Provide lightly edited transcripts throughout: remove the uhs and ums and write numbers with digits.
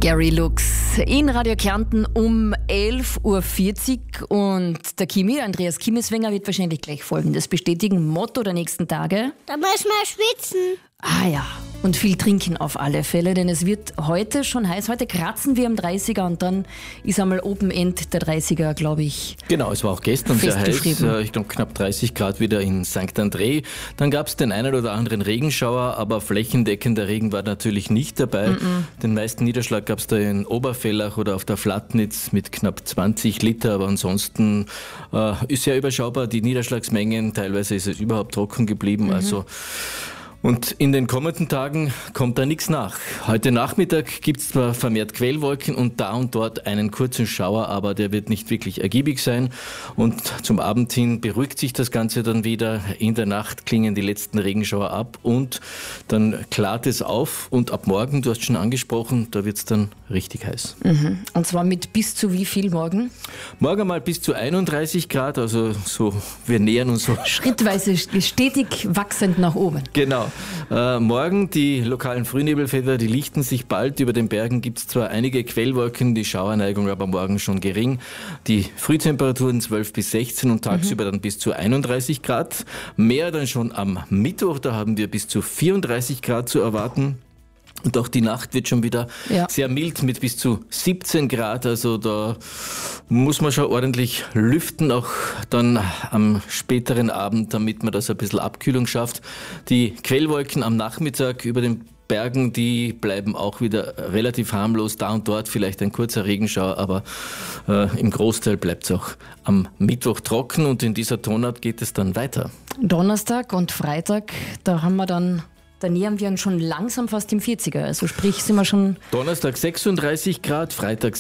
Gary Lux in Radio Kärnten um 11.40 Uhr und der Andreas Kimmeswenger wird wahrscheinlich gleich Folgendes bestätigen. Motto der nächsten Tage. Da muss man schwitzen. Ah ja, und viel trinken auf alle Fälle, denn es wird heute schon heiß. Heute kratzen wir am 30er und dann ist einmal Open End der 30er, glaube ich. Genau, es war auch gestern sehr heiß. Ich glaube knapp 30 Grad wieder in St. André. Dann gab es den einen oder anderen Regenschauer, aber flächendeckender Regen war natürlich nicht dabei. Den meisten Niederschlag gab es da in Oberfellach oder auf der Flatnitz mit knapp 20 Liter, aber ansonsten ist sehr überschaubar die Niederschlagsmengen. Teilweise ist es überhaupt trocken geblieben. Und in den kommenden Tagen kommt da nichts nach. Heute Nachmittag gibt es zwar vermehrt Quellwolken und da und dort einen kurzen Schauer, aber der wird nicht wirklich ergiebig sein. Und zum Abend hin beruhigt sich das Ganze dann wieder. In der Nacht klingen die letzten Regenschauer ab und dann klart es auf. Und ab morgen, du hast schon angesprochen, da wird es dann richtig heiß. Und zwar mit bis zu wie viel morgen? Morgen mal bis zu 31 Grad, also so, wir nähern uns so. Stetig wachsend nach oben. Genau. Morgen die lokalen Frühnebelfelder, die lichten sich bald. Über den Bergen gibt es zwar einige Quellwolken, die Schauerneigung aber morgen schon gering. Die Frühtemperaturen 12 bis 16 und tagsüber dann bis zu 31 Grad. Mehr dann schon am Mittwoch, da haben wir bis zu 34 Grad zu erwarten. Und auch die Nacht wird schon wieder sehr mild mit bis zu 17 Grad. Also da muss man schon ordentlich lüften, auch dann am späteren Abend, damit man das ein bisschen Abkühlung schafft. Die Quellwolken am Nachmittag über den Bergen, die bleiben auch wieder relativ harmlos. Da und dort vielleicht ein kurzer Regenschauer, aber im Großteil bleibt es auch am Mittwoch trocken und in dieser Tonart geht es dann weiter. Donnerstag und Freitag, da nähern wir uns schon langsam fast im 40er. Also sprich, sind wir schon... Donnerstag 36 Grad, Freitag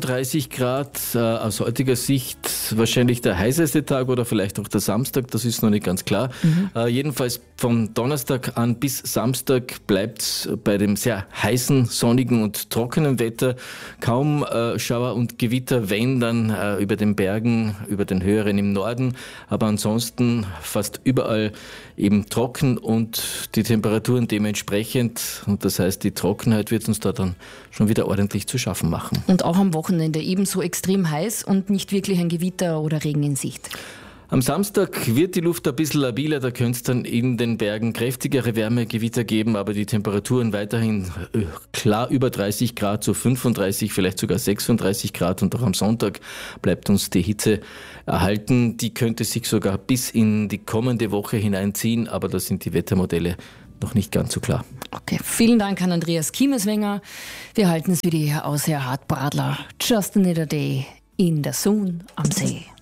37 Grad. Aus heutiger Sicht wahrscheinlich der heißeste Tag oder vielleicht auch der Samstag, das ist noch nicht ganz klar. Jedenfalls vom Donnerstag an bis Samstag bleibt es bei dem sehr heißen, sonnigen und trockenen Wetter. Kaum Schauer und Gewitter, wenn dann über den Bergen, über den höheren im Norden. Aber ansonsten fast überall eben trocken und die Temperaturen dementsprechend, und das heißt, die Trockenheit wird uns da dann schon wieder ordentlich zu schaffen machen. Und auch am Wochenende ebenso extrem heiß und nicht wirklich ein Gewitter oder Regen in Sicht. Am Samstag wird die Luft ein bisschen labiler, da könnte es dann in den Bergen kräftigere Wärmegewitter geben, aber die Temperaturen weiterhin klar über 30 Grad, so 35, vielleicht sogar 36 Grad und auch am Sonntag bleibt uns die Hitze erhalten. Die könnte sich sogar bis in die kommende Woche hineinziehen, aber da sind die Wettermodelle noch nicht ganz so klar. Okay, vielen Dank an Andreas Kimmeswenger. Wir halten es wieder hier aus, Herr Hartbradler. Just another day in the sun am See.